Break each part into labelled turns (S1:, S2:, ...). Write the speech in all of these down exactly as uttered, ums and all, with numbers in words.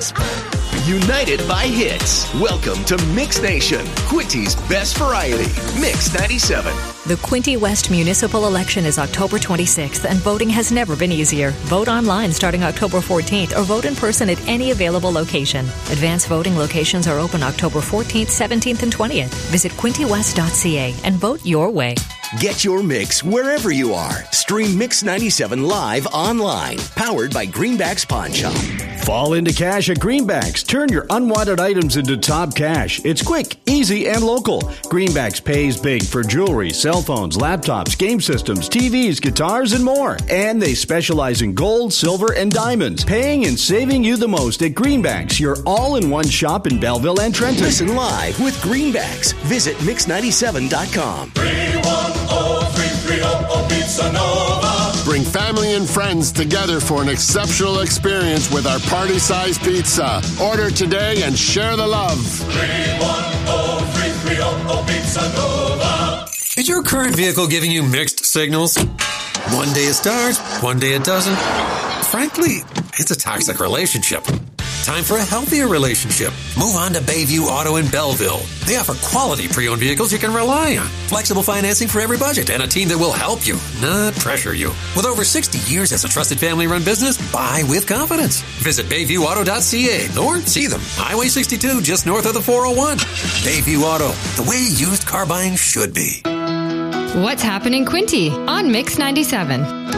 S1: hits. United by hits. Welcome to Mix Nation, Quinty's best variety. Mix ninety-seven.
S2: The Quinte West municipal election is October twenty-sixth, and voting has never been easier. Vote online starting October fourteenth or vote in person at any available location. Advance voting locations are open October fourteenth, seventeenth, and twentieth. Visit quinte west dot c a and vote your way.
S1: Get your mix wherever you are. Stream Mix ninety-seven live online. Powered by Greenbacks Pawn Shop.
S3: Fall into cash at Greenbacks. Turn your unwanted items into top cash. It's quick, easy, and local. Greenbacks pays big for jewelry, cell phones, laptops, game systems, T Vs, guitars, and more. And they specialize in gold, silver, and diamonds. Paying and saving you the most at Greenbacks, your all-in-one shop in Belleville and Trenton.
S1: Listen live with Greenbacks. Visit mix ninety-seven dot com.
S4: three one zero three three zero zero Pizza Nova.
S5: Bring family and friends together for an exceptional experience with our party-sized pizza. Order today and share the love.
S4: three one zero three three zero zero Pizza Nova.
S6: Is your current vehicle giving you mixed signals? One day it starts, one day it doesn't. Frankly, it's a toxic relationship. Time for a healthier relationship. Move on to Bayview Auto in Belleville. They offer quality pre-owned vehicles you can rely on. Flexible financing for every budget and a team that will help you, not pressure you. With over sixty years as a trusted family-run business, buy with confidence. Visit bayview auto dot c a or see them. Highway sixty-two, just north of the four oh one. Bayview Auto, the way used car buying should be.
S7: What's happening, Quinte on Mix ninety-seven.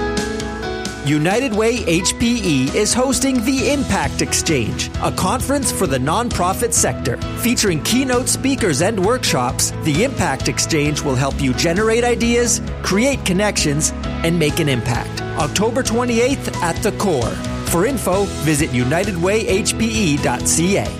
S8: United Way H P E is hosting the Impact Exchange, a conference for the nonprofit sector. Featuring keynote speakers and workshops, the Impact Exchange will help you generate ideas, create connections, and make an impact. October twenty-eighth at the Core. For info, visit united way h p e dot c a.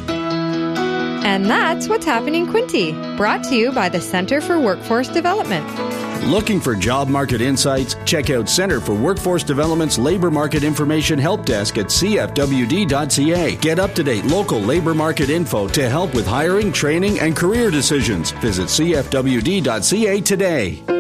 S7: And that's what's happening, Quinte, brought to you by the Center for Workforce Development.
S3: Looking for job market insights? Check out Center for Workforce Development's Labor Market Information Help Desk at c f w d dot c a. Get up-to-date local labor market info to help with hiring, training, and career decisions. Visit c f w d dot c a today.